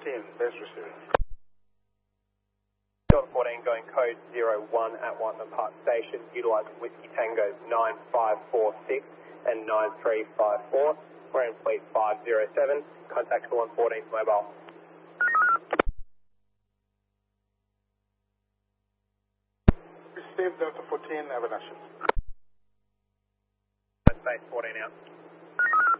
base receiving. Delta 14 going code 01 at Whiteman Park Station, utilising Whiskey Tango 9546 and 9354. We're in fleet 507. Contact 114 mobile. Receive Delta 14, Avalanche. Base 14 out.